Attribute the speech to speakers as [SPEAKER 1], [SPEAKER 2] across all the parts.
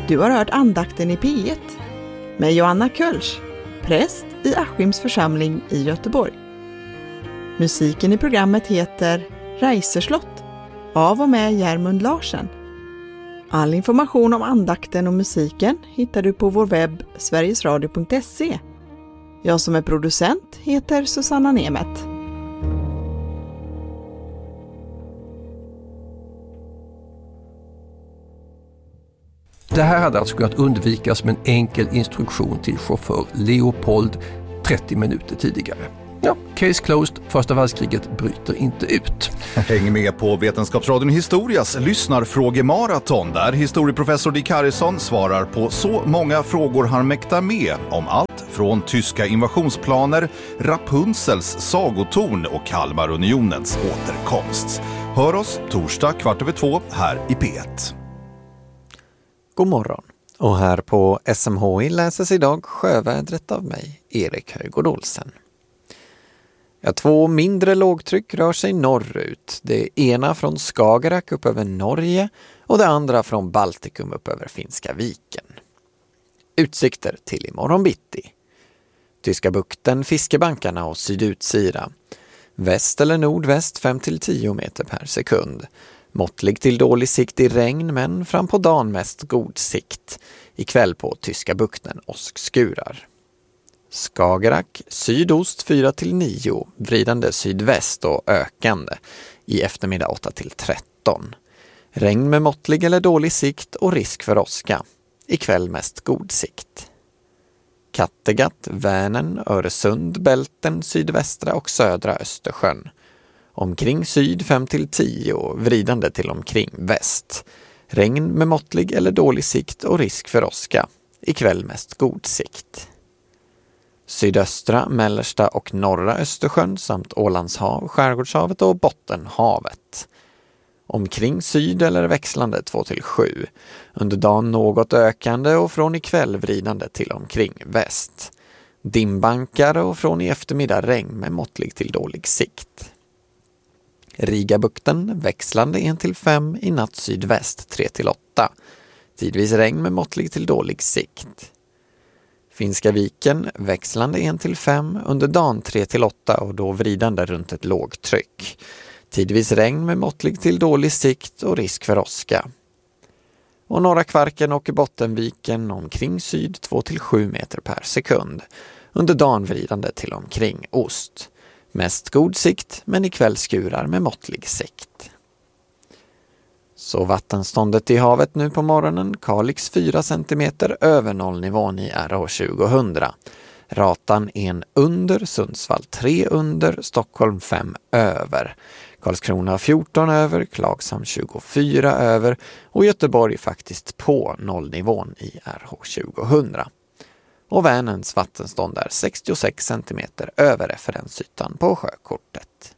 [SPEAKER 1] Du har hört andakten i P1 med Joanna Kölsch, präst i Askims församling i Göteborg. Musiken i programmet heter Reiserslott av och med Järmund Larsen. All information om andakten och musiken hittar du på vår webb sverigesradio.se. Jag som är producent heter Susanna Nemet.
[SPEAKER 2] Det här hade alltså kunnat undvikas med en enkel instruktion till chaufför Leopold 30 minuter tidigare. Ja, case closed, första världskriget bryter inte ut.
[SPEAKER 3] Häng med på Vetenskapsradion Historias lyssnarfrågemaraton där historieprofessor Dick Harrison svarar på så många frågor han mäktar med om allt från tyska invasionsplaner, Rapunzels sagotorn och Kalmarunionens återkomst. Hör oss torsdag 13:15 här i P1.
[SPEAKER 4] God morgon. Och här på SMHI läses idag sjövädret av mig, Erik Höjgård Olsen. Ja, 2 mindre lågtryck rör sig norrut. Det ena från Skagerrak upp över Norge och det andra från Baltikum upp över Finska viken. Utsikter till imorgon bitti. Tyska bukten, fiskebankarna och sydutsida. Väst eller nordväst 5-10 meter per sekund. Måttlig till dålig sikt i regn men fram på dagen mest god sikt. Ikväll på Tyska bukten åskskurar. Skagerrak sydost 4-9, vridande sydväst och ökande. I eftermiddag 8-13. Regn med måttlig eller dålig sikt och risk för åska. Ikväll mest god sikt. Kattegatt, Vänern, Öresund, Bälten, sydvästra och södra Östersjön. Omkring syd 5-10, vridande till omkring väst. Regn med måttlig eller dålig sikt och risk för åska. Ikväll mest god sikt. Sydöstra, mellersta och norra Östersjön samt Ålandshav, Skärgårdshavet och Bottenhavet. Omkring syd eller växlande 2-7. Under dagen något ökande och från ikväll vridande till omkring väst. Dimbankar och från i eftermiddag regn med måttlig till dålig sikt. Rigabukten växlande 1-5, i natt sydväst 3-8. Tidvis regn med måttlig till dålig sikt. Finska viken växlande 1-5, under dagen 3-8 och då vridande runt ett lågtryck. Tidvis regn med måttlig till dålig sikt och risk för åska. Och norra Kvarken och Bottenviken omkring syd 2-7 meter per sekund. Under dagen vridande till omkring ost. Mest god sikt men ikväll skurar med måttlig sikt. Så vattenståndet i havet nu på morgonen, Kalix 4 cm över nollnivån i RH 2000. Ratan 1 under, Sundsvall 3 under, Stockholm 5 över. Karlskrona 14 över, Klagshamn 24 över och Göteborg faktiskt på nollnivån i RH 2000. Och Vänerns vattenstånd är 66 cm över referensytan på sjökortet.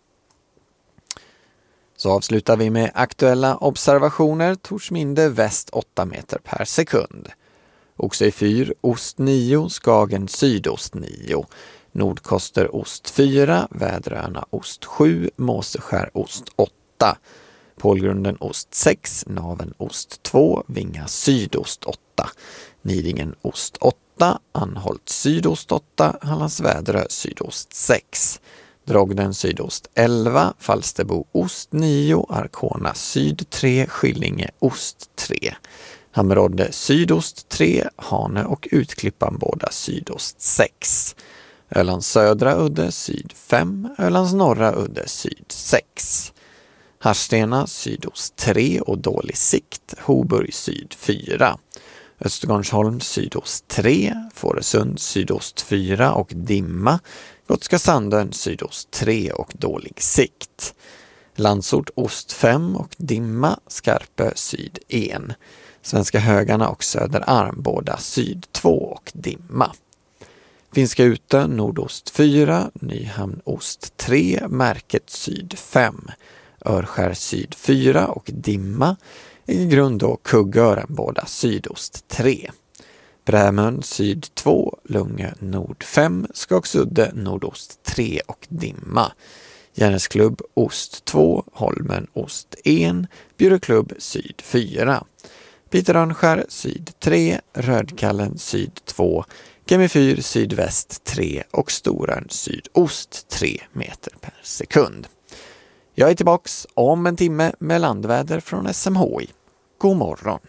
[SPEAKER 4] Så avslutar vi med aktuella observationer. Torsminde väst 8 meter per sekund. Oxö 4, ost 9, Skagen sydost 9. Nordkoster ost 4, Väderöarna ost 7, Måseskär ost 8. Pålgrunden ost 6, Naven ost 2, Vinga sydost 8. Nidingen ost 8, Anholt sydost 8, Hallands Väderö sydost 6. Drogden sydost 11, Falsterbo ost 9, Arkona syd 3, Skillinge ost 3. Hammerodde sydost 3, Hane och Utklippan båda sydost 6. Ölands södra udde syd 5, Ölands norra udde syd 6. Harstena sydost 3 och dålig sikt, Hoburg syd 4. Östergarnsholm sydost 3, Fårösund sydost 4 och dimma. Gotska Sandön sydost 3 och dålig sikt. Landsort ost 5 och dimma, Skarpö syd 1. Svenska Högarna och Söderarm båda syd 2 och dimma. Finska Utö nordost 4, Nyhamn ost 3, Märket syd 5. Örskär syd 4 och dimma. I grund och Kuggören båda sydost 3. Brämön syd 2, Lungö nord 5, Skagsudde nordost 3 och dimma. Järnsklubb ost 2, Holmen ost 1, Bjuröklubb syd 4. Viterörnskär syd 3, rödkallen syd 2, gemyfyr sydväst 3 och storörn sydost 3 meter per sekund. Jag är tillbaks om en timme med landväder från SMHI. God morgon!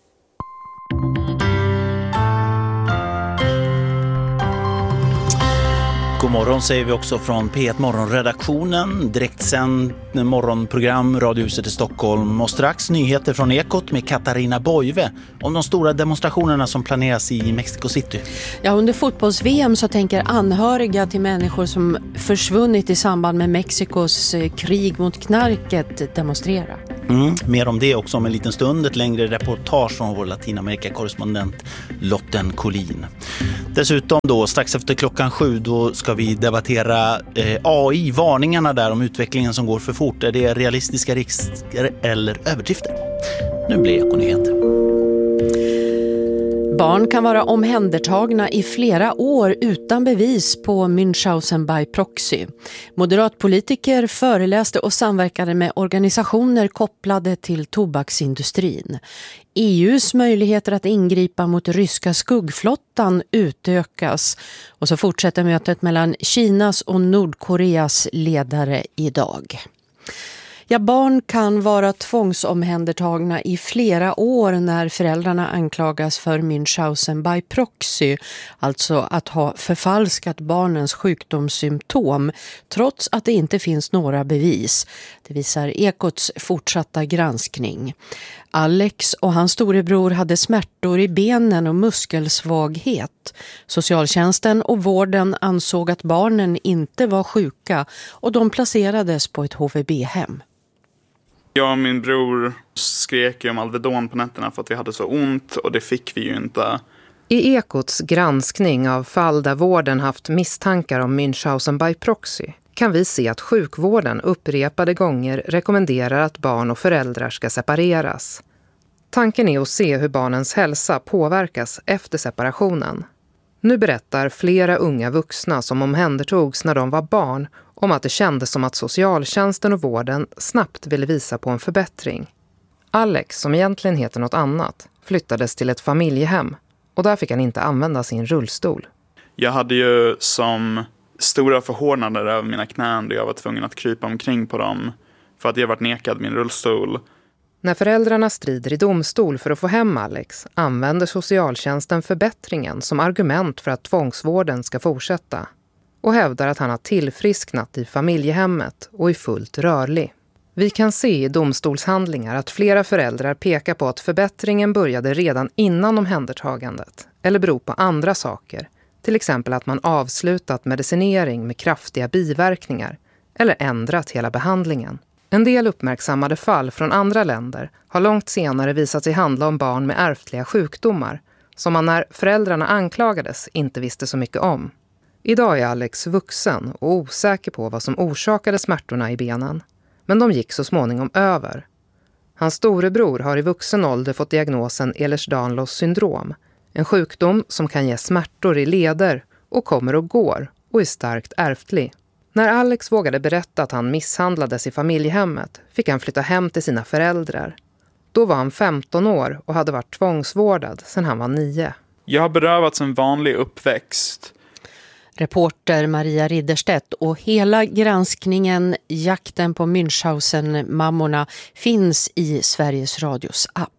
[SPEAKER 5] God morgon säger vi också från P1 Morgonredaktionen. Direktsänd morgonprogram, Radiohuset i Stockholm. Och strax nyheter från Ekot med Katarina Boive om de stora demonstrationerna som planeras i Mexico City.
[SPEAKER 6] Ja, under fotbolls-VM så tänker anhöriga till människor som försvunnit i samband med Mexikos krig mot knarket demonstrera.
[SPEAKER 5] Mer om det också om en liten stund. Ett längre reportage från vår Latinamerika-korrespondent Lotten Collin. Dessutom då strax efter 7:00 då ska vi debattera AI, varningarna där om utvecklingen som går för fort. Är det realistiska risker eller överdrifter? Nu blir det Ekonyheter.
[SPEAKER 6] Barn kan vara omhändertagna i flera år utan bevis på Münchhausen by proxy. Moderatpolitiker föreläste och samverkade med organisationer kopplade till tobaksindustrin. EUs möjligheter att ingripa mot ryska skuggflottan utökas. Och så fortsätter mötet mellan Kinas och Nordkoreas ledare idag. Ja, barn kan vara tvångsomhändertagna i flera år när föräldrarna anklagas för Münchhausen by proxy, alltså att ha förfalskat barnens sjukdomssymptom, trots att det inte finns några bevis. Det visar Ekots fortsatta granskning. Alex och hans storebror hade smärtor i benen och muskelsvaghet. Socialtjänsten och vården ansåg att barnen inte var sjuka och de placerades på ett HVB-hem.
[SPEAKER 7] Jag och min bror skrek ju om Alvedon på nätterna för att vi hade så ont och det fick vi ju inte.
[SPEAKER 8] I Ekots granskning av fall där vården haft misstankar om Münchhausen by proxy kan vi se att sjukvården upprepade gånger rekommenderar att barn och föräldrar ska separeras. Tanken är att se hur barnens hälsa påverkas efter separationen. Nu berättar flera unga vuxna som omhändertogs när de var barn om att det kändes som att socialtjänsten och vården snabbt ville visa på en förbättring. Alex, som egentligen heter något annat, flyttades till ett familjehem och där fick han inte använda sin rullstol.
[SPEAKER 7] Jag hade ju som stora förhårdnader över mina knän då jag var tvungen att krypa omkring på dem för att jag varit nekad min rullstol.
[SPEAKER 8] När föräldrarna strider i domstol för att få hem Alex använder socialtjänsten förbättringen som argument för att tvångsvården ska fortsätta och hävdar att han har tillfrisknat i familjehemmet och är fullt rörlig. Vi kan se i domstolshandlingar att flera föräldrar pekar på att förbättringen började redan innan omhändertagandet eller beror på andra saker, till exempel att man avslutat medicinering med kraftiga biverkningar eller ändrat hela behandlingen. En del uppmärksammade fall från andra länder har långt senare visat sig handla om barn med ärftliga sjukdomar som man när föräldrarna anklagades inte visste så mycket om. Idag är Alex vuxen och osäker på vad som orsakade smärtorna i benen, men de gick så småningom över. Hans storebror har i vuxen ålder fått diagnosen Ehlers-Danlos syndrom, en sjukdom som kan ge smärtor i leder och kommer och går och är starkt ärftlig. När Alex vågade berätta att han misshandlades i familjehemmet fick han flytta hem till sina föräldrar. Då var han 15 år och hade varit tvångsvårdad sedan han var 9.
[SPEAKER 7] Jag har berövats en vanlig uppväxt.
[SPEAKER 6] Reporter Maria Ridderstedt och hela granskningen Jakten på Münchhausen-mammorna finns i Sveriges Radios app.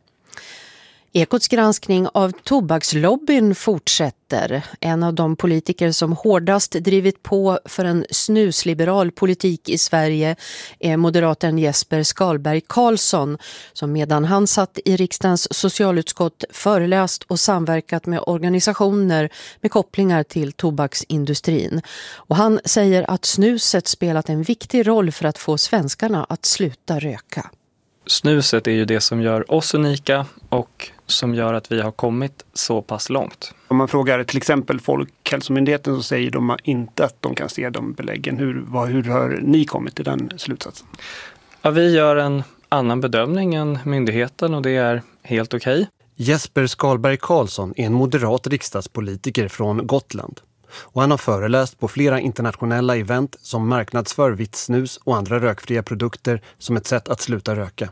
[SPEAKER 6] Ekots granskning av tobakslobbyn fortsätter. En av de politiker som hårdast drivit på för en snusliberal politik i Sverige är moderaten Jesper Skalberg Karlsson, som medan han satt i riksdagens socialutskott föreläst och samverkat med organisationer med kopplingar till tobaksindustrin. Och han säger att snuset spelat en viktig roll för att få svenskarna att sluta röka.
[SPEAKER 9] Snuset är ju det som gör oss unika och som gör att vi har kommit så pass långt.
[SPEAKER 10] Om man frågar till exempel Folkhälsomyndigheten så säger de inte att de kan se de beläggen. Hur har ni kommit till den slutsatsen?
[SPEAKER 9] Ja, vi gör en annan bedömning än myndigheten och det är helt okej.
[SPEAKER 11] Jesper Skalberg Karlsson är en moderat riksdagspolitiker från Gotland. Och han har föreläst på flera internationella event som marknadsför vitt snus och andra rökfria produkter som ett sätt att sluta röka.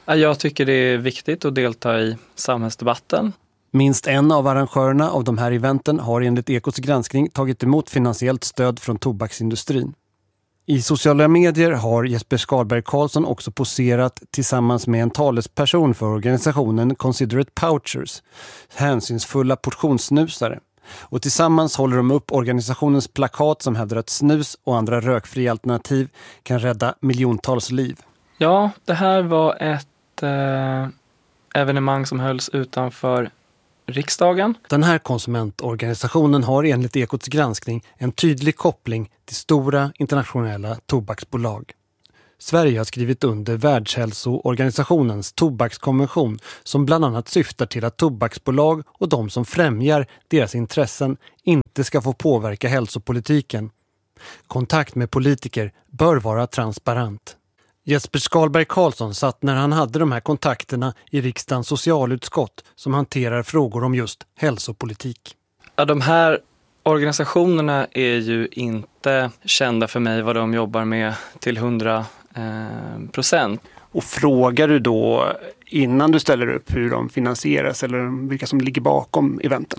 [SPEAKER 9] Jag tycker det är viktigt att delta i samhällsdebatten.
[SPEAKER 11] Minst en av arrangörerna av de här eventen har enligt Ekots granskning tagit emot finansiellt stöd från tobaksindustrin. I sociala medier har Jesper Skalberg Karlsson också poserat tillsammans med en talesperson för organisationen Considerate Pouchers, hänsynsfulla portionssnusare. Och tillsammans håller de upp organisationens plakat som hävdar att snus och andra rökfria alternativ kan rädda miljontals liv.
[SPEAKER 9] Ja, det här var ett evenemang som hölls utanför riksdagen.
[SPEAKER 11] Den här konsumentorganisationen har enligt Ekots granskning en tydlig koppling till stora internationella tobaksbolag. Sverige har skrivit under Världshälsoorganisationens tobakskonvention som bland annat syftar till att tobaksbolag och de som främjar deras intressen inte ska få påverka hälsopolitiken. Kontakt med politiker bör vara transparent. Jesper Skalberg Karlsson satt när han hade de här kontakterna i riksdagens socialutskott som hanterar frågor om just hälsopolitik.
[SPEAKER 9] Ja, de här organisationerna är ju inte kända för mig vad de jobbar med till 100%.
[SPEAKER 10] Och frågar du då innan du ställer upp hur de finansieras eller vilka som ligger bakom eventen?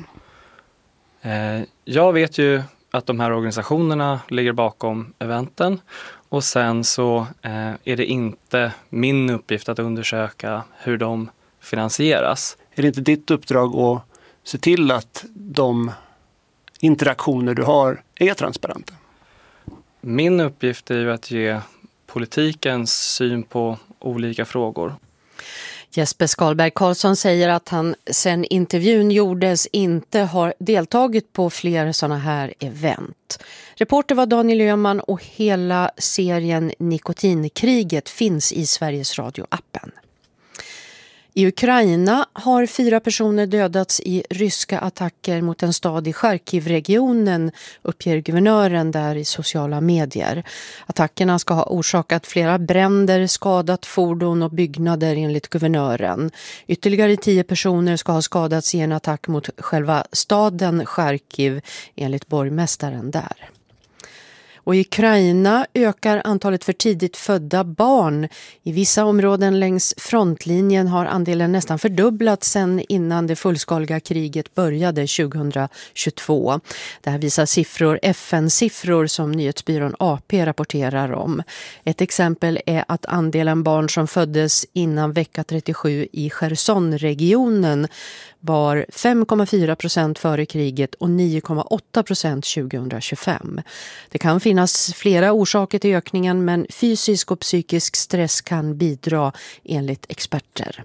[SPEAKER 9] Jag vet ju att de här organisationerna ligger bakom eventen. Och sen så är det inte min uppgift att undersöka hur de finansieras.
[SPEAKER 10] Är det inte ditt uppdrag att se till att de interaktioner du har är transparenta?
[SPEAKER 9] Min uppgift är ju att ge politikens syn på olika frågor.
[SPEAKER 6] Jesper Skalberg Karlsson säger att han sedan intervjun gjordes inte har deltagit på fler sådana här event. Reporter var Daniel Öhman och hela serien Nikotinkriget finns i Sveriges Radio-appen. I Ukraina har 4 personer dödats i ryska attacker mot en stad i Charkiv-regionen, uppger guvernören där i sociala medier. Attackerna ska ha orsakat flera bränder, skadat fordon och byggnader enligt guvernören. Ytterligare 10 personer ska ha skadats i en attack mot själva staden Charkiv enligt borgmästaren där. Och i Ukraina ökar antalet för tidigt födda barn. I vissa områden längs frontlinjen har andelen nästan fördubblats sedan innan det fullskaliga kriget började 2022. Det här visar FN-siffror som nyhetsbyrån AP rapporterar om. Ett exempel är att andelen barn som föddes innan vecka 37 i Cherson-regionen var 5,4% före kriget och 9,8% 2025. Det kan finnas flera orsaker till ökningen, men fysisk och psykisk stress kan bidra enligt experter.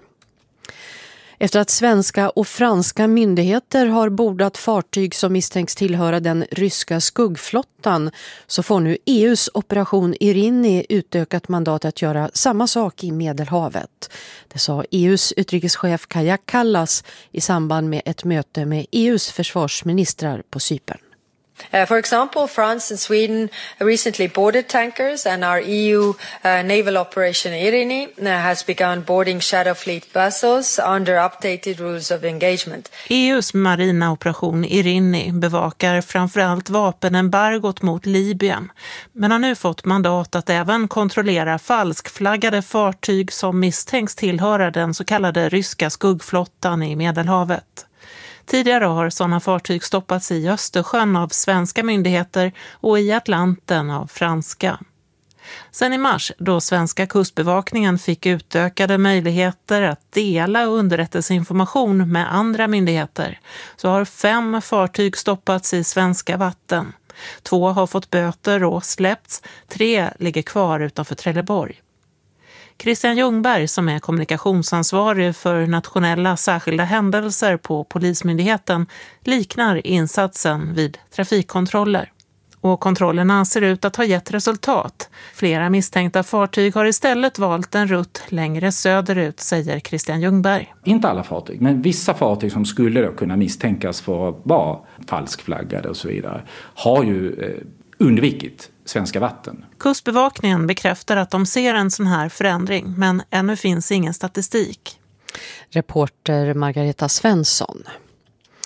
[SPEAKER 6] Efter att svenska och franska myndigheter har bordat fartyg som misstänks tillhöra den ryska skuggflottan så får nu EUs operation Irini utökat mandat att göra samma sak i Medelhavet. Det sa EUs utrikeschef Kaja Kallas i samband med ett möte med EUs försvarsministrar på Cypern.
[SPEAKER 12] For example, France and Sweden recently boarded tankers, and our EU naval operation Irini has begun boarding Shadow Fleet vessels under updated rules of engagement.
[SPEAKER 13] EUs marina operation Irini bevakar framförallt vapenembargot mot Libyen, men har nu fått mandat att även kontrollera falskflaggade fartyg som misstänks tillhöra den så kallade ryska skuggflottan i Medelhavet. Tidigare har sådana fartyg stoppats i Östersjön av svenska myndigheter och i Atlanten av franska. Sen i mars, då svenska kustbevakningen fick utökade möjligheter att dela underrättelseinformation med andra myndigheter, så har 5 fartyg stoppats i svenska vatten. 2 har fått böter och släppts, 3 ligger kvar utanför Trelleborg. Christian Ljungberg, som är kommunikationsansvarig för nationella särskilda händelser på Polismyndigheten, liknar insatsen vid trafikkontroller. Och kontrollerna ser ut att ha gett resultat. Flera misstänkta fartyg har istället valt en rutt längre söderut, säger Christian Ljungberg.
[SPEAKER 14] Inte alla fartyg, men vissa fartyg som skulle då kunna misstänkas för att vara falskflaggade och så vidare har ju undvikit svenska vatten.
[SPEAKER 13] Kustbevakningen bekräftar att de ser en sån här förändring, men ännu finns ingen statistik.
[SPEAKER 6] Reporter Margareta Svensson.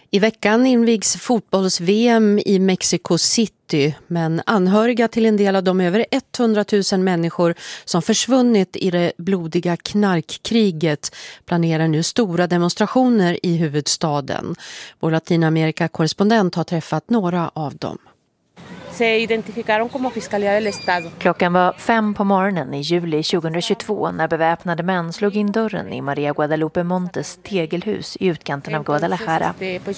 [SPEAKER 6] I veckan invigs fotbolls-VM i Mexico City, men anhöriga till en del av de över 100 000 människor som försvunnit i det blodiga knarkkriget planerar nu stora demonstrationer i huvudstaden. Vår Latinamerika-korrespondent har träffat några av dem.
[SPEAKER 15] Klockan var 5 på morgonen i juli 2022 när beväpnade män slog in dörren i Maria Guadalupe Montes tegelhus i utkanten av Guadalajara.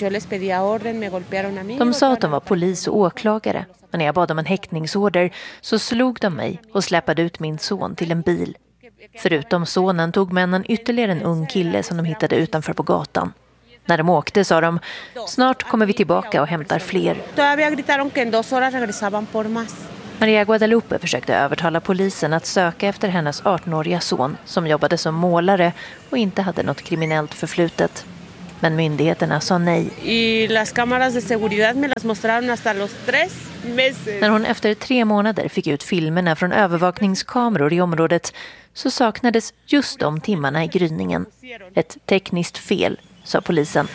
[SPEAKER 15] De sa att de var polis och åklagare, men när jag bad om en häktningsorder så slog de mig och släppade ut min son till en bil. Förutom sonen tog männen ytterligare en ung kille som de hittade utanför på gatan. När de åkte sa de, snart kommer vi tillbaka och hämtar fler. Maria Guadalupe försökte övertala polisen att söka efter hennes 18-åriga son som jobbade som målare och inte hade något kriminellt förflutet. Men myndigheterna sa nej. När hon efter 3 månader fick ut filmerna från övervakningskameror i området så saknades just de timmarna i gryningen. Ett tekniskt fel, sa polisen.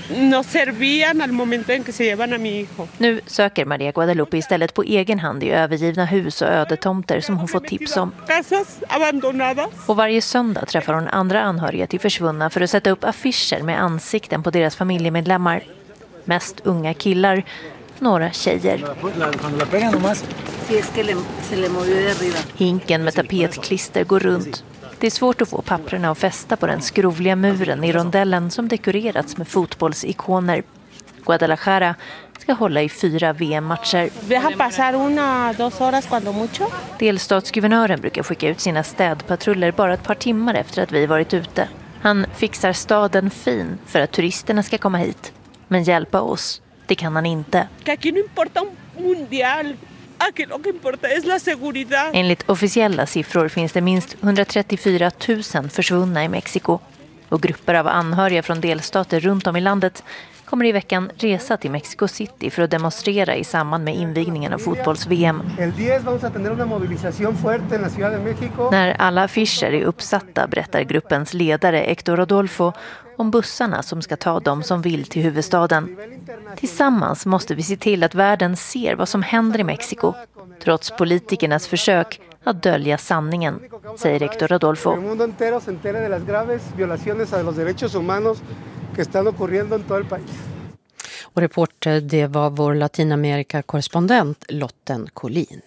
[SPEAKER 15] Nu söker Maria Guadalupe istället på egen hand i övergivna hus och ödetomter som hon fått tips om. Och varje söndag träffar hon andra anhöriga till försvunna för att sätta upp affischer med ansikten på deras familjemedlemmar. Mest unga killar, några tjejer. Hinken med tapetklister går runt. Det är svårt att få papperna att fästa på den skrovliga muren i rondellen som dekorerats med fotbollsikoner. Guadalajara ska hålla i 4 VM-matcher. Delstatsguvernören brukar skicka ut sina städpatruller bara ett par timmar efter att vi varit ute. Han fixar staden fin för att turisterna ska komma hit. Men hjälpa oss, det kan han inte. Enligt officiella siffror finns det minst 134 000 försvunna i Mexiko. Och grupper av anhöriga från delstater runt om i landet kommer i veckan resa till Mexico City för att demonstrera i samband med invigningen av fotbolls-VM. När alla affischer är uppsatta berättar gruppens ledare Héctor Rodolfo om bussarna som ska ta dem som vill till huvudstaden. Tillsammans måste vi se till att världen ser vad som händer i Mexiko, trots politikernas försök att dölja sanningen, säger Héctor Rodolfo.
[SPEAKER 6] Och reporter, det var vår Latinamerika-korrespondent Lotten Collin.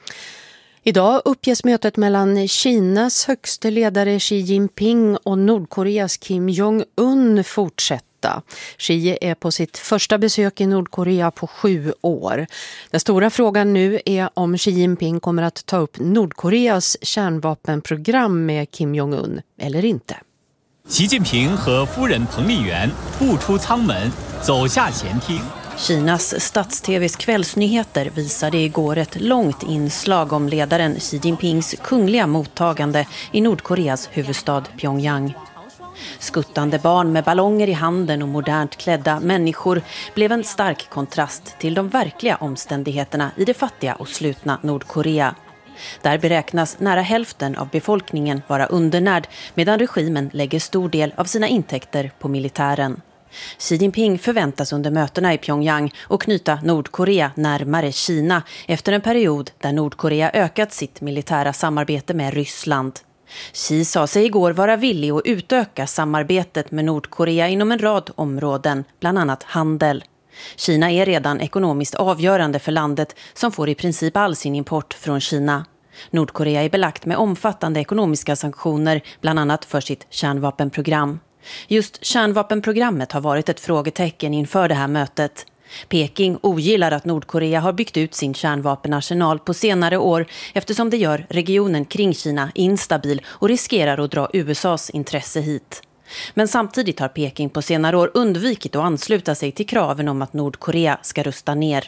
[SPEAKER 6] Idag uppges mötet mellan Kinas högste ledare Xi Jinping och Nordkoreas Kim Jong-un fortsätta. Xi är på sitt första besök i Nordkorea på 7 år. Den stora frågan nu är om Xi Jinping kommer att ta upp Nordkoreas kärnvapenprogram med Kim Jong-un eller inte.
[SPEAKER 16] Xi Jinping och furen Peng Liyuan 步出舱门走下前厅.
[SPEAKER 17] Kinas stats-TVs kvällsnyheter visade igår ett långt inslag om ledaren Xi Jinpings kungliga mottagande i Nordkoreas huvudstad Pyongyang. Skuttande barn med ballonger i handen och modernt klädda människor blev en stark kontrast till de verkliga omständigheterna i det fattiga och slutna Nordkorea. Där beräknas nära hälften av befolkningen vara undernärd medan regimen lägger stor del av sina intäkter på militären. Xi Jinping förväntas under mötena i Pyongyang och knyta Nordkorea närmare Kina efter en period där Nordkorea ökat sitt militära samarbete med Ryssland. Xi sa sig igår vara villig att utöka samarbetet med Nordkorea inom en rad områden, bland annat handel. Kina är redan ekonomiskt avgörande för landet som får i princip all sin import från Kina. Nordkorea är belagt med omfattande ekonomiska sanktioner, bland annat för sitt kärnvapenprogram. Just kärnvapenprogrammet har varit ett frågetecken inför det här mötet. Peking ogillar att Nordkorea har byggt ut sin kärnvapenarsenal på senare år eftersom det gör regionen kring Kina instabil och riskerar att dra USAs intresse hit. Men samtidigt har Peking på senare år undvikit att ansluta sig till kraven om att Nordkorea ska rusta ner.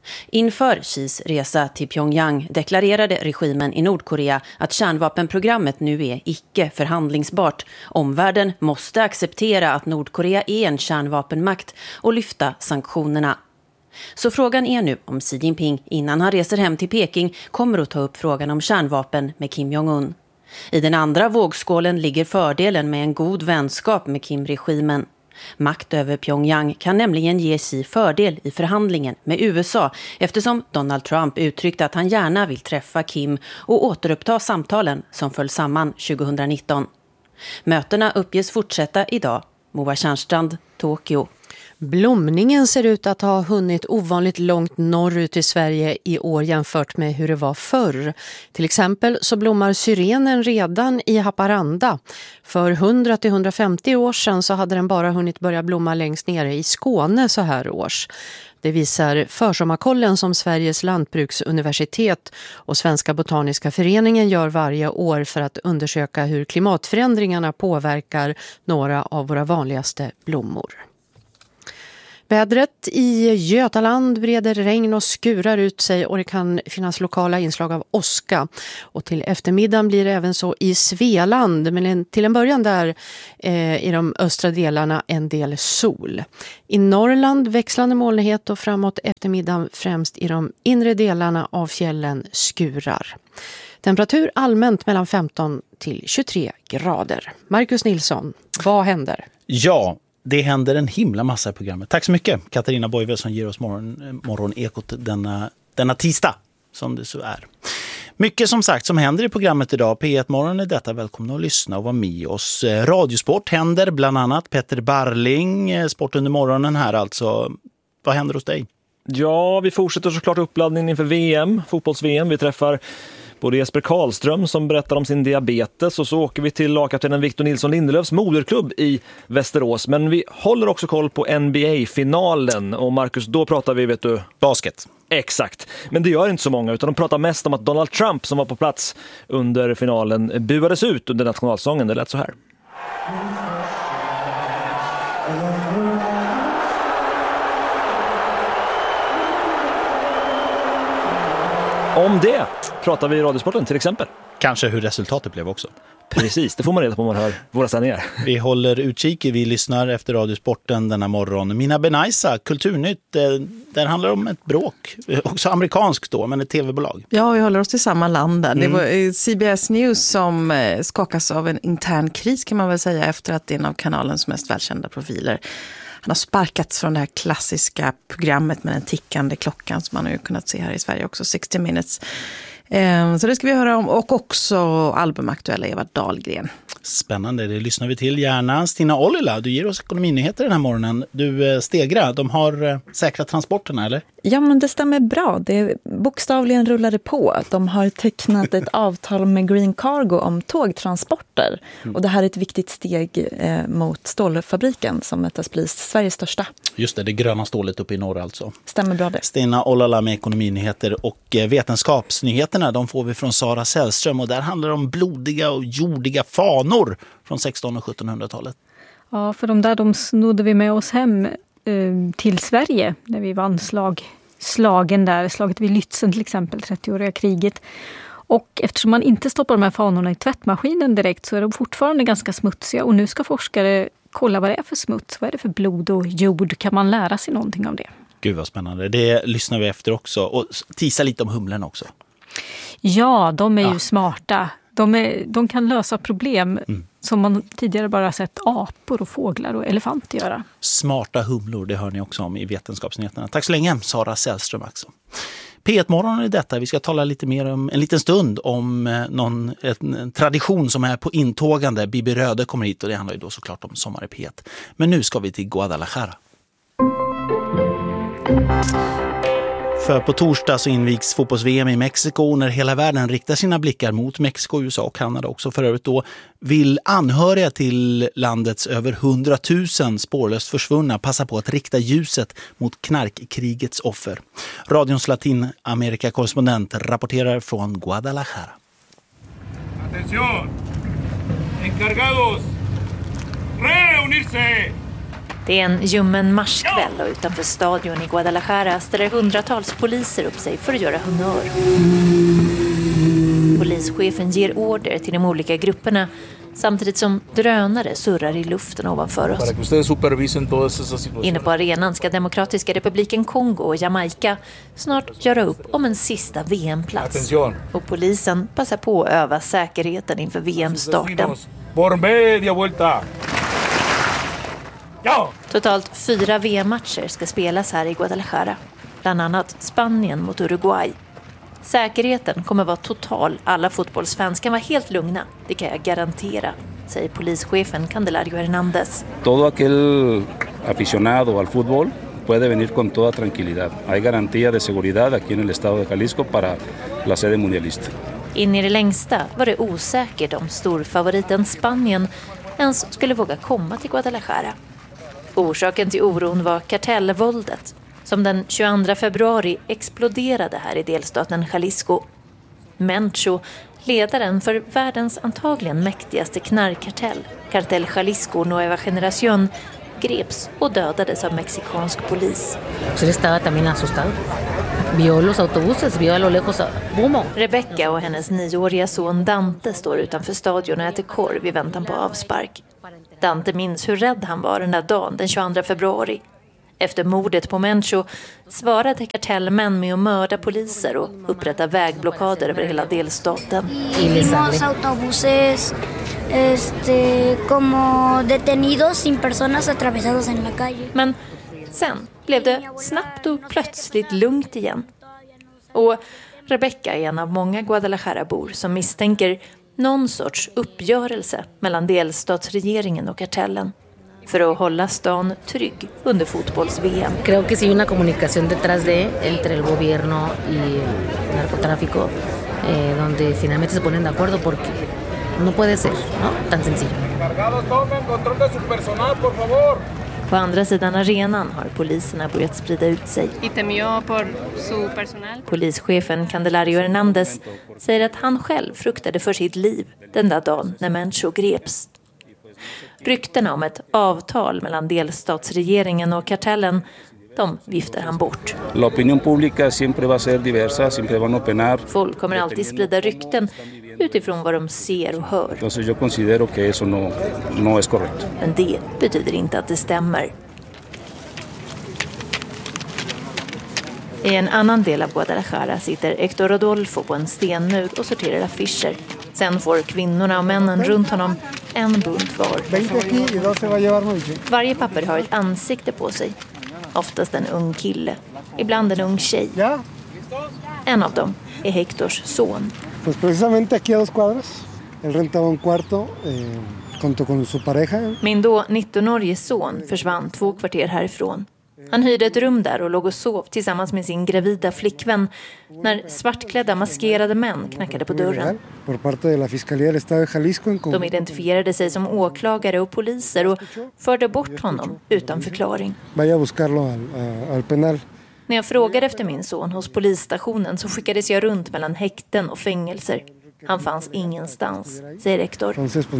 [SPEAKER 17] Inför Xis resa till Pyongyang deklarerade regimen i Nordkorea att kärnvapenprogrammet nu är icke förhandlingsbart. Omvärlden måste acceptera att Nordkorea är en kärnvapenmakt och lyfta sanktionerna. Så frågan är nu om Xi Jinping innan han reser hem till Peking kommer att ta upp frågan om kärnvapen med Kim Jong-un. I den andra vågskålen ligger fördelen med en god vänskap med Kim-regimen. Makt över Pyongyang kan nämligen ge Xi fördel i förhandlingen med USA eftersom Donald Trump uttryckte att han gärna vill träffa Kim och återuppta samtalen som föll samman 2019. Mötena uppges fortsätta idag. Moa Tjärnstrand, Tokyo.
[SPEAKER 6] Blomningen ser ut att ha hunnit ovanligt långt norrut i Sverige i år jämfört med hur det var förr. Till exempel så blommar syrenen redan i Haparanda. För 100-150 år sedan så hade den bara hunnit börja blomma längst nere i Skåne så här års. Det visar försommarkollen som Sveriges lantbruksuniversitet och Svenska botaniska föreningen gör varje år för att undersöka hur klimatförändringarna påverkar några av våra vanligaste blommor. Vädret i Götaland breder regn och skurar ut sig och det kan finnas lokala inslag av åska. Och till eftermiddagen blir det även så i Svealand, men till en början där i de östra delarna en del sol. I Norrland växlande molnighet och framåt eftermiddagen främst i de inre delarna av fjällen skurar. Temperatur allmänt mellan 15 till 23 grader. Marcus Nilsson, vad händer?
[SPEAKER 5] Ja, det händer en himla massa i programmet. Tack så mycket Katarina Boive som ger oss morgonekot denna tisdag som det så är. Mycket som sagt som händer i programmet idag. P1 Morgon är detta. Välkomna att lyssna och vara med oss. Radiosport händer bland annat. Petter Barling, sport under morgonen här alltså. Vad händer hos dig?
[SPEAKER 18] Ja, vi fortsätter såklart uppladdningen inför VM, fotbolls-VM. Vi träffar både Jesper Karlström som berättar om sin diabetes och så åker vi till lagkaptenen Victor Nilsson Lindelöfs moderklubb i Västerås. Men vi håller också koll på NBA-finalen och Marcus, då pratar vi, vet du...
[SPEAKER 5] Basket.
[SPEAKER 18] Exakt, men det gör inte så många utan de pratar mest om att Donald Trump som var på plats under finalen buades ut under nationalsången. Det lät så här. Om det pratar vi i Radiosporten till exempel.
[SPEAKER 5] Kanske hur resultatet blev också.
[SPEAKER 18] Precis, det får man reda på om man hör våra sändningar.
[SPEAKER 5] Vi håller utkik, vi lyssnar efter Radiosporten denna morgon. Mina Benaisa, Kulturnytt, där handlar om ett bråk. Också amerikanskt då, men ett tv-bolag.
[SPEAKER 19] Ja, vi håller oss till samma land där. Det var CBS News som skakas av en intern kris kan man väl säga efter att en av kanalens mest välkända profiler. Han har sparkats från det här klassiska programmet med den tickande klockan som man har ju kunnat se här i Sverige också, 60 Minutes. Så det ska vi höra om och också albumaktuella Eva Dahlgren.
[SPEAKER 5] Spännande, det lyssnar vi till gärna. Stina Ollila, du ger oss ekonominyheter den här morgonen. Du, Stegra, de har säkrat transporterna, eller?
[SPEAKER 20] Ja, men det stämmer bra. Det bokstavligen rullade på. De har tecknat ett avtal med Green Cargo om tågtransporter. Och det här är ett viktigt steg mot stålfabriken som väntas bli Sveriges största.
[SPEAKER 5] Just det gröna stålet uppe i norr alltså.
[SPEAKER 20] Stämmer bra det.
[SPEAKER 5] Stina Ollila med ekonominyheter och vetenskapsnyheterna, de får vi från Sara Sällström och där handlar det om blodiga och jordiga fanor från 1600- och 1700-talet.
[SPEAKER 21] Ja, för de snodde vi med oss hem till Sverige när vi vann slagen där. Slaget vid Lützen till exempel, 30-åriga kriget. Och eftersom man inte stoppar de här fanorna i tvättmaskinen direkt så är de fortfarande ganska smutsiga. Och nu ska forskare kolla vad det är för smuts. Vad är det för blod och jord? Kan man lära sig någonting av det?
[SPEAKER 5] Gud vad spännande. Det lyssnar vi efter också. Och tisa lite om humlen också.
[SPEAKER 21] Ja, de är ju smarta. De kan lösa problem som man tidigare bara sett apor och fåglar och elefanter göra.
[SPEAKER 5] Smarta humlor, det hör ni också om i Vetenskapsnyheterna. Tack så länge, Sara Sällström också. P1 Morgon är detta. Vi ska tala lite mer om en liten stund om en tradition som är på intågande. Bibi Röde kommer hit och det handlar ju då såklart om Sommar i P1. Men nu ska vi till Guadalajara. För på torsdag så invigs fotbolls-VM i Mexiko när hela världen riktar sina blickar mot Mexiko, USA och Kanada också för övrigt då vill anhöriga till landets över 100 000 spårlöst försvunna passa på att rikta ljuset mot knarkkrigets offer. Radions Latinamerika-korrespondent rapporterar från Guadalajara.
[SPEAKER 22] Atención! Encargados! Reunirse!
[SPEAKER 15] Det är en ljummen marskväll och utanför stadion i Guadalajara ställer hundratals poliser upp sig för att göra honnör. Polischefen ger order till de olika grupperna samtidigt som drönare surrar i luften ovanför oss. Inne på arenan ska Demokratiska republiken Kongo och Jamaica snart göra upp om en sista VM-plats. Och polisen passar på att öva säkerheten inför VM-starten. Totalt 4 VM-matcher ska spelas här i Guadalajara. Bland annat Spanien mot Uruguay. Säkerheten kommer vara total. Alla fotbollsfans kan vara helt lugna. Det kan jag garantera, säger polischefen Candelario Hernández.
[SPEAKER 1] Todo aquel aficionado al fútbol puede venir con toda tranquilidad. Hay garantía de seguridad aquí en el estado de Jalisco para la sede mundialista.
[SPEAKER 15] In i det längsta var det osäkert om storfavoriten Spanien ens skulle våga komma till Guadalajara. Orsaken till oron var kartellvåldet som den 22 februari exploderade här i delstaten Jalisco. Mencho, ledaren för världens antagligen mäktigaste knarkkartell, Cartel Jalisco Nueva Generación, greps och dödades av mexikansk polis. Rebecca och hennes 9-åriga son Dante står utanför stadion och äter korv i väntan på avspark. Dante minns hur rädd han var den där dagen, den 22 februari. Efter mordet på Mencho svarade kartellmän med att mörda poliser och upprätta vägblockader över hela delstaten. Men sen blev det snabbt och plötsligt lugnt igen. Och Rebecca är en av många Guadalajara-bor som misstänker någon sorts uppgörelse mellan delstatsregeringen och kartellen för att hålla stan trygg under fotbolls-VM.
[SPEAKER 2] Creo que sí hay una comunicación detrás de entre el gobierno y narcotráfico donde finalmente se ponen de acuerdo porque no puede ser, ¿no? Tan sencillo.
[SPEAKER 15] På andra sidan arenan har poliserna börjat sprida ut sig. Polischefen Candelario Hernández säger att han själv fruktade för sitt liv den där dagen när Mencho greps. Ryktena om ett avtal mellan delstatsregeringen och kartellen, de viftar han bort.
[SPEAKER 1] La opinión pública siempre va a ser diversa, siempre van a opinar.
[SPEAKER 15] Folk kommer alltid sprida rykten utifrån vad de ser och hör.
[SPEAKER 1] Entonces yo considero que eso no es correcto.
[SPEAKER 15] Men det betyder inte att det stämmer. I en annan del av Guadalajara sitter Héctor Rodolfo på en stenmur och sorterar affischer. Sen får kvinnorna och männen runt honom en bunt var. Varje papper har ett ansikte på sig. Oftast en ung kille, ibland en ung tjej. En av dem är Héctors son.
[SPEAKER 23] Pues precisamente aquí a 2 cuadras. Él rentaba un cuarto junto con su pareja.
[SPEAKER 15] Min då 19-årige son försvann 2 kvarter härifrån. Han hyrde ett rum där och låg och sov tillsammans med sin gravida flickvän när svartklädda maskerade män knackade på dörren. De identifierade sig som åklagare och poliser och förde bort honom utan förklaring. När jag frågade efter min son hos polisstationen så skickades jag runt mellan häkten och fängelser. Han fanns ingenstans, säger Héctor.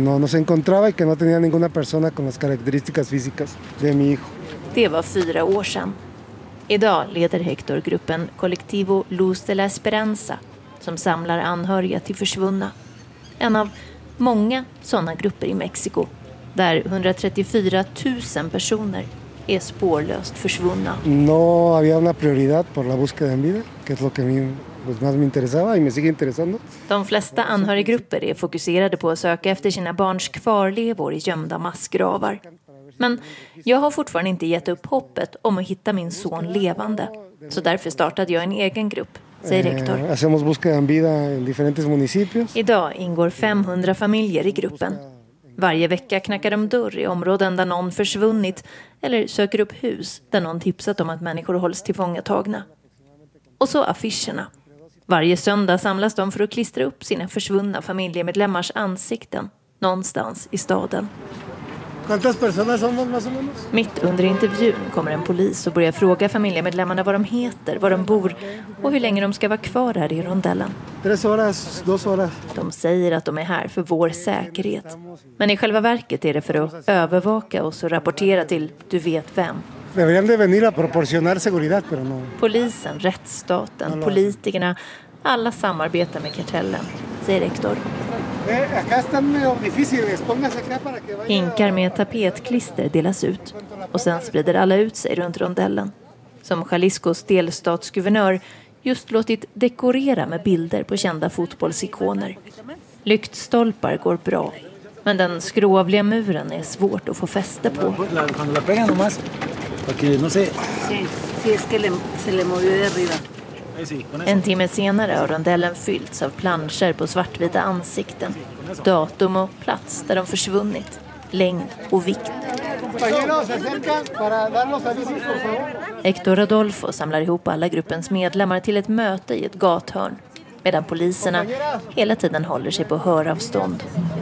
[SPEAKER 15] Det var 4 år sedan. Idag leder Héctor gruppen Colectivo Luz de la Esperanza som samlar anhöriga till försvunna. En av många sådana grupper i Mexiko där 134 000 personer är spårlöst försvunna.
[SPEAKER 23] No había una prioridad por la búsqueda en vida, que es lo que más me interesaba y me sigue interesando.
[SPEAKER 15] De flesta anhöriggrupper är fokuserade på att söka efter sina barns kvarlevor i gömda massgravar. Men jag har fortfarande inte gett upp hoppet om att hitta min son levande. Så därför startade jag en egen grupp, säger Héctor.
[SPEAKER 23] Hacemos búsqueda en vida en diferentes municipios.
[SPEAKER 15] Idag ingår 500 familjer i gruppen. Varje vecka knackar de dörr i områden där någon försvunnit eller söker upp hus där någon tipsat om att människor hålls tillfångatagna. Och så affischerna. Varje söndag samlas de för att klistra upp sina försvunna familjemedlemmars ansikten någonstans i staden. Mitt under intervjun kommer en polis och börjar fråga familjemedlemmarna vad de heter, var de bor och hur länge de ska vara kvar här i rondellen.
[SPEAKER 23] 3 horas, 2 horas.
[SPEAKER 15] De säger att de är här för vår säkerhet. Men i själva verket är det för att övervaka oss och rapportera till du vet vem. Polisen, rättsstaten, politikerna, alla samarbetar med kartellen, säger Héctor. Hinkar med tapetklister delas ut och sen sprider alla ut sig runt rondellen. Som Jaliscos delstatsguvernör just låtit dekorera med bilder på kända fotbollsikoner. Lyktstolpar går bra, Men den skrovliga muren är svårt att få fäste på. En timme senare har rondellen fyllts av planscher på svartvita ansikten, datum och plats där de försvunnit, längd och vikt. Héctor Rodolfo samlar ihop alla gruppens medlemmar till ett möte i ett gathörn, medan poliserna hela tiden håller sig på höravstånd.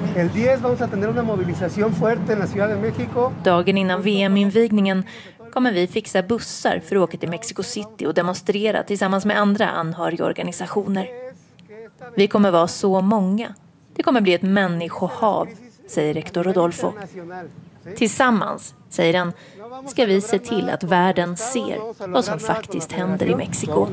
[SPEAKER 15] Dagen innan VM-invigningen kommer vi fixa bussar för att åka till Mexico City och demonstrera tillsammans med andra anhörigorganisationer. Vi kommer vara så många. Det kommer bli ett människohav, säger Héctor Rodolfo. Tillsammans, säger han, ska vi se till att världen ser vad som faktiskt händer i Mexiko.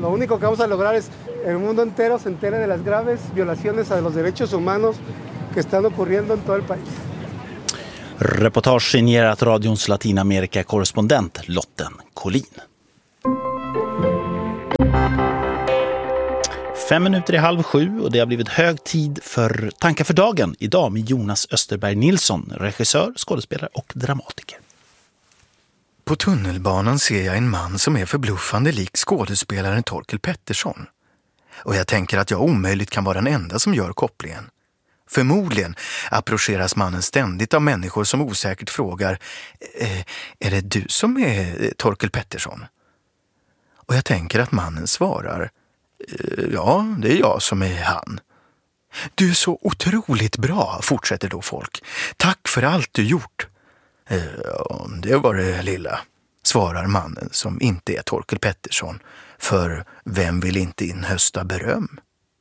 [SPEAKER 5] Reportage signerat radions Latinamerika-korrespondent Lotten Collin. 6:55 och det har blivit hög tid för Tankar för dagen idag med Jonas Österberg Nilsson, regissör, skådespelare och dramatiker.
[SPEAKER 3] På tunnelbanan ser jag en man som är förbluffande lik skådespelaren Torkel Pettersson. Och jag tänker att jag omöjligt kan vara den enda som gör kopplingen. Förmodligen approcheras mannen ständigt av människor som osäkert frågar: är det du som är Torkel Pettersson? Och jag tänker att mannen svarar: ja, det är jag som är han. Du är så otroligt bra, fortsätter då folk. Tack för allt du gjort. Det var det lilla, svarar mannen som inte är Torkel Pettersson. För vem vill inte inhösta beröm?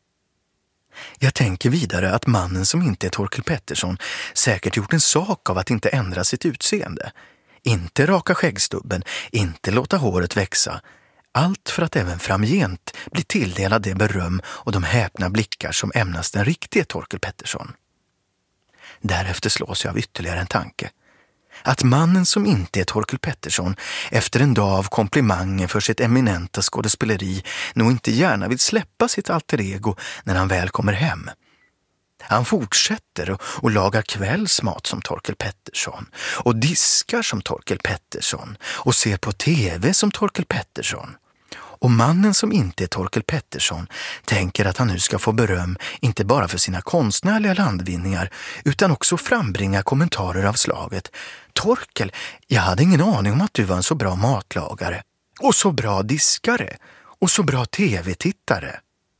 [SPEAKER 3] Jag tänker vidare att mannen som inte är Torkel Pettersson säkert gjort en sak av att inte ändra sitt utseende. Inte raka skäggstubben, inte låta håret växa. Allt för att även framgent bli tilldelad det beröm och de häpna blickar som ämnas den riktiga Torkel Pettersson. Därefter slås jag av ytterligare en tanke. Att mannen som inte är Torkel Pettersson efter en dag av komplimanger för sitt eminenta skådespeleri nog inte gärna vill släppa sitt alter ego när han väl kommer hem. Han fortsätter och lagar kvällsmat som Torkel Pettersson och diskar som Torkel Pettersson och ser på tv som Torkel Pettersson. Och mannen som inte är Torkel Pettersson tänker att han nu ska få beröm inte bara för sina konstnärliga landvinningar utan också frambringa kommentarer av slaget: Torkel, jag hade ingen aning om att du var en så bra matlagare och så bra diskare och så bra tv-tittare.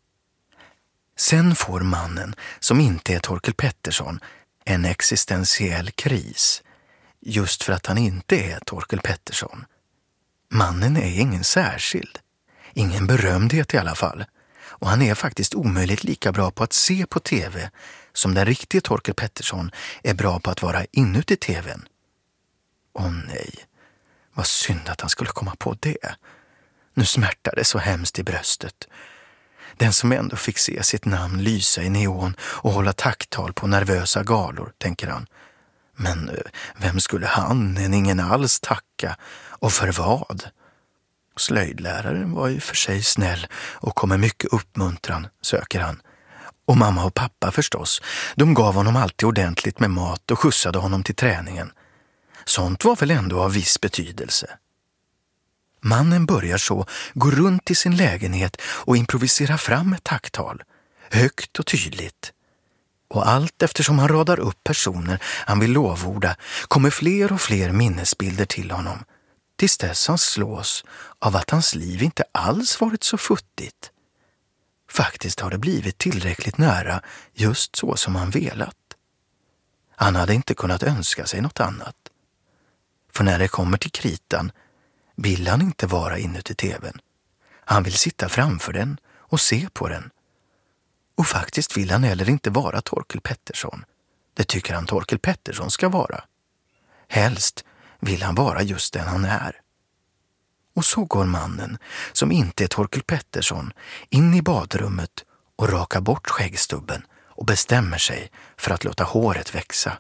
[SPEAKER 3] Sen får mannen som inte är Torkel Pettersson en existentiell kris just för att han inte är Torkel Pettersson. Mannen är ingen särskild. Ingen berömdhet i alla fall. Och han är faktiskt omöjligt lika bra på att se på tv som den riktiga Torkel Pettersson är bra på att vara inuti tvn. Åh nej, vad synd att han skulle komma på det. Nu smärtar det så hemskt i bröstet. Den som ändå fick se sitt namn lysa i neon och hålla tacktal på nervösa galor, tänker han. Men vem skulle han än ingen alls tacka, och för vad? Slöjdläraren var ju för sig snäll och kom med mycket uppmuntran, söker han. Och mamma och pappa förstås, de gav honom alltid ordentligt med mat och skjutsade honom till träningen. Sånt var väl ändå av viss betydelse. Mannen börjar så gå runt i sin lägenhet och improvisera fram ett tacktal, högt och tydligt. Och allt eftersom han radar upp personer han vill lovorda kommer fler och fler minnesbilder till honom. Tills dess han slås av att hans liv inte alls varit så futtigt. Faktiskt har det blivit tillräckligt nära just så som han velat. Han hade inte kunnat önska sig något annat. För när det kommer till kritan vill han inte vara inuti tvn. Han vill sitta framför den och se på den. Och faktiskt vill han heller inte vara Torkel Pettersson. Det tycker han Torkel Pettersson ska vara. Helst vill han vara just den han är. Och så går mannen, som inte är Torkel Pettersson, in i badrummet och rakar bort skäggstubben och bestämmer sig för att låta håret växa.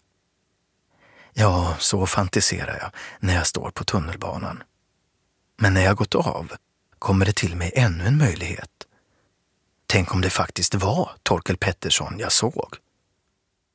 [SPEAKER 3] Ja, så fantiserar jag när jag står på tunnelbanan. Men när jag gått av kommer det till mig ännu en möjlighet. Tänk om det faktiskt var Torkel Pettersson jag såg.